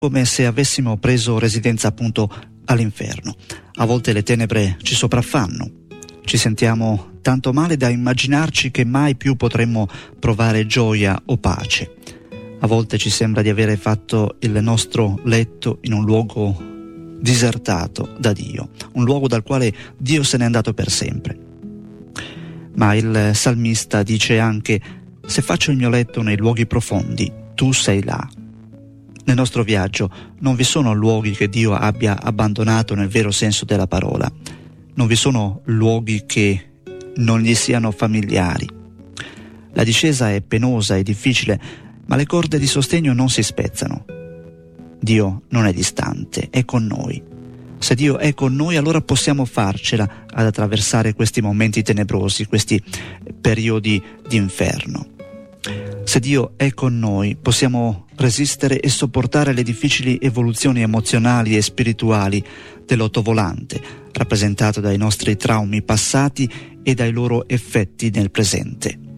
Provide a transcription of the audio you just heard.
come se avessimo preso residenza appunto all'inferno. A volte le tenebre ci sopraffanno, ci sentiamo tanto male da immaginarci che mai più potremmo provare gioia o pace. A volte ci sembra di avere fatto il nostro letto in un luogo disertato da Dio, un luogo dal quale Dio se n'è andato per sempre. Ma il salmista dice anche: se faccio il mio letto nei luoghi profondi, tu sei là. Nel nostro viaggio non vi sono luoghi che Dio abbia abbandonato nel vero senso della parola, non vi sono luoghi che non gli siano familiari. La discesa è penosa e difficile, ma le corde di sostegno non si spezzano. Dio non è distante, è con noi. Se Dio è con noi, allora possiamo farcela ad attraversare questi momenti tenebrosi, questi periodi di inferno. Se Dio è con noi, possiamo resistere e sopportare le difficili evoluzioni emozionali e spirituali dell'ottovolante, rappresentato dai nostri traumi passati e dai loro effetti nel presente.